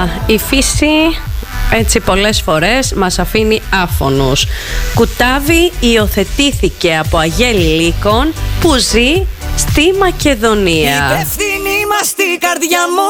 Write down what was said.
Η φύση έτσι πολλές φορές μας αφήνει άφωνους. Κουτάβι υιοθετήθηκε από Αγέλη Λύκων που ζει στη Μακεδονία. Υπεύθυνη μας στην καρδιά μου.